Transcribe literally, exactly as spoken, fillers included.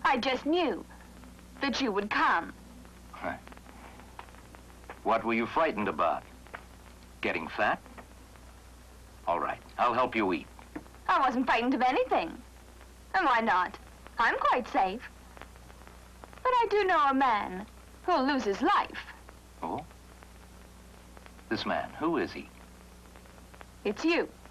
I just knew that you would come. What were you frightened about? Getting fat? All right, I'll help you eat. I wasn't frightened of anything. And why not? I'm quite safe. But I do know a man who'll lose his life. Oh? This man, who is he? It's you.